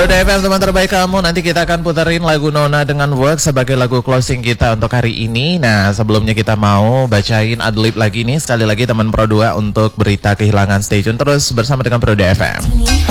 Roda FM teman terbaik kamu. Nanti kita akan puterin lagu Nona dengan Work sebagai lagu closing kita untuk hari ini. Nah, sebelumnya kita mau bacain adlib lagi nih. Sekali lagi teman Pro 2 untuk berita kehilangan. Stay tune terus bersama dengan Roda FM.